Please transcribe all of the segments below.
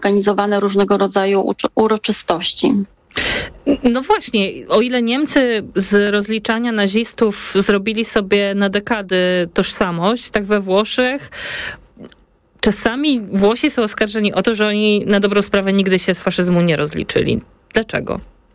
organizowane różnego rodzaju uroczystości. No właśnie, o ile Niemcy z rozliczania nazistów zrobili sobie na dekady tożsamość, tak we Włoszech czasami Włosi są oskarżeni o to, że oni na dobrą sprawę nigdy się z faszyzmu nie rozliczyli. Dlaczego?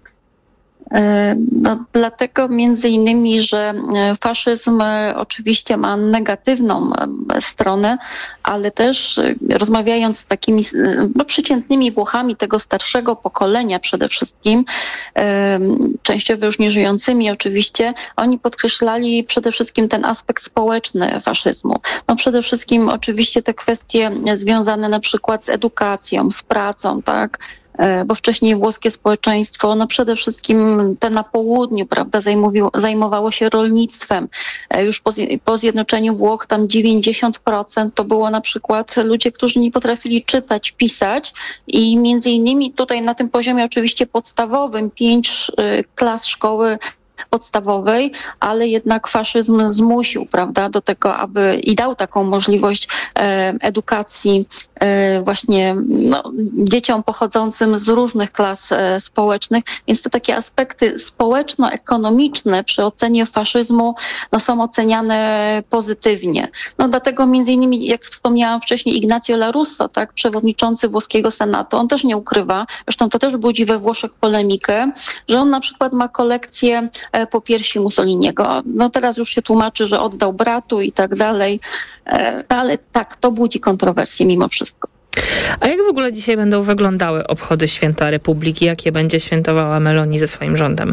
No, dlatego między innymi, że faszyzm oczywiście ma negatywną stronę, ale też rozmawiając z takimi przeciętnymi Włochami tego starszego pokolenia przede wszystkim, częściowo już nieżyjącymi oczywiście, oni podkreślali przede wszystkim ten aspekt społeczny faszyzmu. No przede wszystkim oczywiście te kwestie związane na przykład z edukacją, z pracą, tak? Bo wcześniej włoskie społeczeństwo, no przede wszystkim te na południu, prawda, zajmowało się rolnictwem. Już po zjednoczeniu Włoch tam 90% to było na przykład ludzie, którzy nie potrafili czytać, pisać i między innymi tutaj na tym poziomie oczywiście podstawowym 5 klas szkoły podstawowej, ale jednak faszyzm zmusił, prawda, do tego, aby i dał taką możliwość edukacji właśnie dzieciom pochodzącym z różnych klas społecznych, więc te takie aspekty społeczno-ekonomiczne przy ocenie faszyzmu są oceniane pozytywnie. No dlatego między innymi, jak wspomniałam wcześniej, Ignacio La Russa, tak, przewodniczący włoskiego Senatu, on też nie ukrywa, zresztą to też budzi we Włoszech polemikę, że on na przykład ma kolekcję popiersi Mussoliniego. No teraz już się tłumaczy, że oddał bratu i tak dalej, ale tak, to budzi kontrowersje mimo wszystko. A jak w ogóle dzisiaj będą wyglądały obchody Święta Republiki? Jakie będzie świętowała Meloni ze swoim rządem?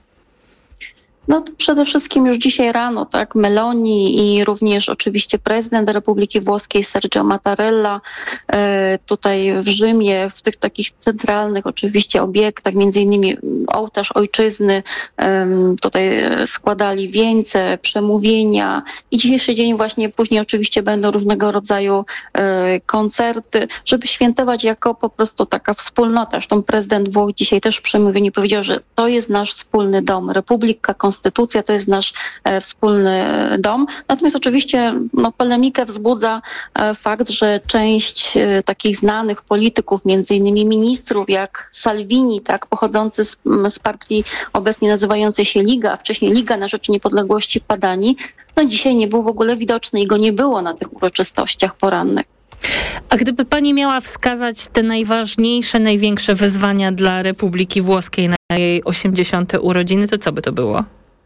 No to przede wszystkim już dzisiaj rano, tak, Meloni i również oczywiście prezydent Republiki Włoskiej Sergio Mattarella tutaj w Rzymie, w tych takich centralnych oczywiście obiektach, między innymi ołtarz ojczyzny, tutaj składali wieńce, przemówienia i dzisiejszy dzień właśnie później oczywiście będą różnego rodzaju koncerty, żeby świętować jako po prostu taka wspólnota. Zresztą prezydent Włoch dzisiaj też w przemówieniu powiedział, że to jest nasz wspólny dom, Republika, Konstytucja to jest nasz wspólny dom. Natomiast oczywiście polemikę wzbudza fakt, że część takich znanych polityków, między innymi ministrów jak Salvini, tak, pochodzący z partii obecnie nazywającej się Liga, a wcześniej Liga na Rzecz Niepodległości Padani, dzisiaj nie był w ogóle widoczny i go nie było na tych uroczystościach porannych. A gdyby pani miała wskazać te najważniejsze, największe wyzwania dla Republiki Włoskiej na jej 80. urodziny, to co by to było?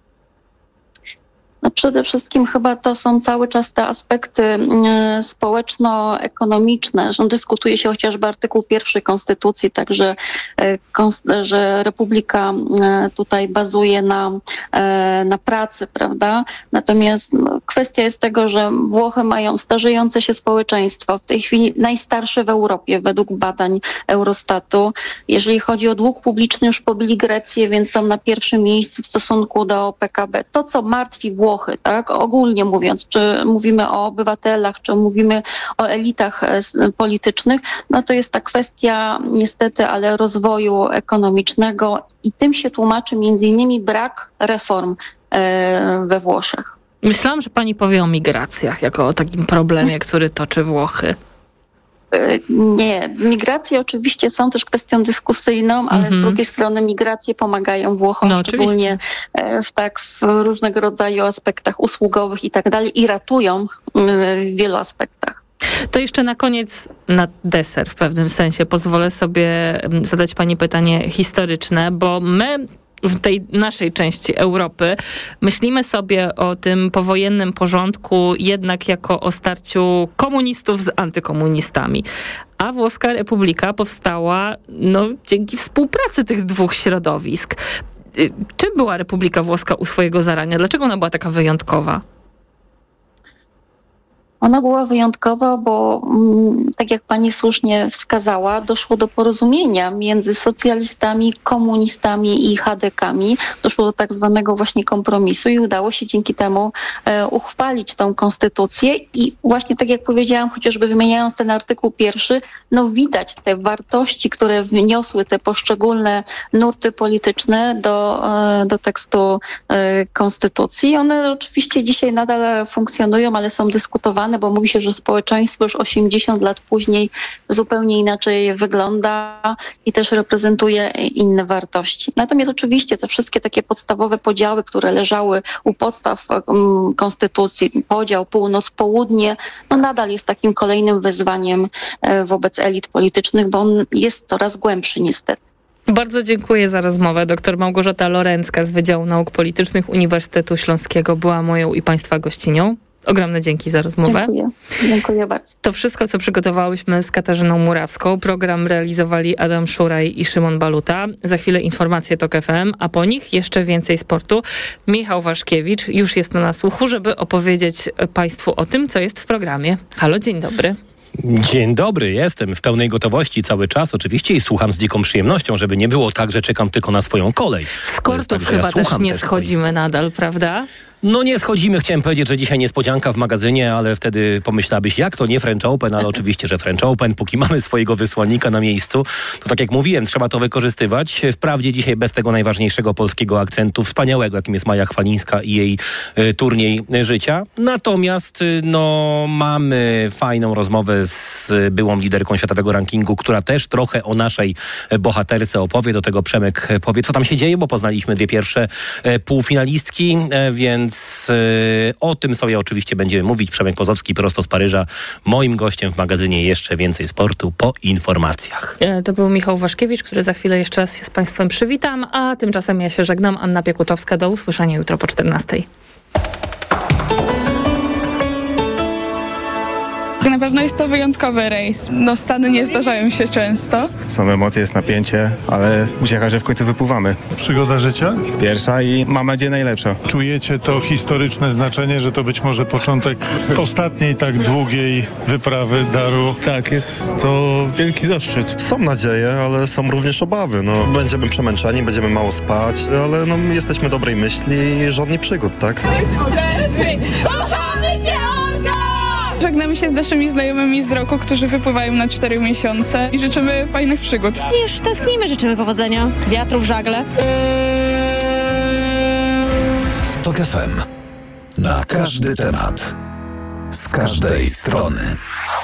No przede wszystkim chyba to są cały czas te aspekty społeczno-ekonomiczne, że dyskutuje się chociażby artykuł 1 Konstytucji, także że Republika tutaj bazuje na pracy, prawda? Natomiast kwestia jest tego, że Włochy mają starzejące się społeczeństwo, w tej chwili najstarsze w Europie według badań Eurostatu. Jeżeli chodzi o dług publiczny, już pobili Grecję, więc są na pierwszym miejscu w stosunku do PKB. To, co martwi Włochy, tak, ogólnie mówiąc, czy mówimy o obywatelach, czy mówimy o elitach politycznych, to jest ta kwestia niestety, ale rozwoju ekonomicznego i tym się tłumaczy między innymi brak reform we Włoszech. Myślałam, że pani powie o migracjach, jako o takim problemie, który toczy Włochy. Nie, migracje oczywiście są też kwestią dyskusyjną, ale z drugiej strony migracje pomagają Włochom, szczególnie w różnego rodzaju aspektach usługowych i tak dalej i ratują w wielu aspektach. To jeszcze na koniec, na deser w pewnym sensie, pozwolę sobie zadać pani pytanie historyczne, bo my w tej naszej części Europy myślimy sobie o tym powojennym porządku jednak jako o starciu komunistów z antykomunistami. A Włoska Republika powstała dzięki współpracy tych dwóch środowisk. Czym była Republika Włoska u swojego zarania? Dlaczego ona była taka wyjątkowa? Ona była wyjątkowa, bo tak jak pani słusznie wskazała, doszło do porozumienia między socjalistami, komunistami i chadekami. Doszło do tak zwanego właśnie kompromisu i udało się dzięki temu uchwalić tą konstytucję i właśnie tak jak powiedziałam, chociażby wymieniając ten artykuł 1, widać te wartości, które wniosły te poszczególne nurty polityczne do tekstu konstytucji. One oczywiście dzisiaj nadal funkcjonują, ale są dyskutowane. zaakceptowane, bo mówi się, że społeczeństwo już 80 lat później zupełnie inaczej wygląda i też reprezentuje inne wartości. Natomiast oczywiście te wszystkie takie podstawowe podziały, które leżały u podstaw konstytucji, podział północ-południe, no nadal jest takim kolejnym wyzwaniem wobec elit politycznych, bo on jest coraz głębszy niestety. Bardzo dziękuję za rozmowę. Dr Małgorzata Lorencka z Wydziału Nauk Politycznych Uniwersytetu Śląskiego była moją i Państwa gościnią. Ogromne dzięki za rozmowę. Dziękuję bardzo. To wszystko, co przygotowałyśmy z Katarzyną Murawską. Program realizowali Adam Szuraj i Szymon Baluta. Za chwilę informacje TOK FM, a po nich jeszcze więcej sportu. Michał Waszkiewicz już jest na słuchu, żeby opowiedzieć Państwu o tym, co jest w programie. Halo, dzień dobry. Dzień dobry, jestem w pełnej gotowości cały czas oczywiście i słucham z dziką przyjemnością, żeby nie było tak, że czekam tylko na swoją kolej. Z kortów tak, chyba też nie schodzimy nadal, prawda? No nie schodzimy, chciałem powiedzieć, że dzisiaj niespodzianka w magazynie, ale wtedy pomyślałabyś, jak to nie French Open, ale oczywiście, że French Open, póki mamy swojego wysłannika na miejscu, to tak jak mówiłem, trzeba to wykorzystywać. Wprawdzie dzisiaj bez tego najważniejszego polskiego akcentu, wspaniałego, jakim jest Maja Chwalińska i jej turniej życia. Natomiast no mamy fajną rozmowę z byłą liderką światowego rankingu, która też trochę o naszej bohaterce opowie. Do tego Przemek powie, co tam się dzieje, bo poznaliśmy dwie pierwsze półfinalistki, więc o tym sobie oczywiście będziemy mówić. Przemek Pozowski prosto z Paryża. Moim gościem w magazynie Jeszcze Więcej Sportu po informacjach. To był Michał Waszkiewicz, który za chwilę jeszcze raz się z Państwem przywitam, a tymczasem ja się żegnam. Anna Piekutowska, do usłyszenia jutro po 14:00. Na pewno jest to wyjątkowy rejs. No, Stany nie zdarzają się często. Są emocje, jest napięcie, ale uciecha, że w końcu wypływamy. Przygoda życia? Pierwsza i mam nadzieję najlepsza. Czujecie to historyczne znaczenie, że to być może początek ostatniej tak długiej wyprawy Daru? Tak, jest to wielki zaszczyt. Są nadzieje, ale są również obawy. No, będziemy przemęczeni, będziemy mało spać, ale no, jesteśmy dobrej myśli i żadnych przygód, tak? Kochamy Cię, Olga! Żegnamy się z naszymi znajomymi z roku, którzy wypływają na 4 miesiące i życzymy fajnych przygód. Już tęsknimy, życzymy powodzenia, wiatru w żagle. TOK FM. Na każdy temat. Z każdej strony.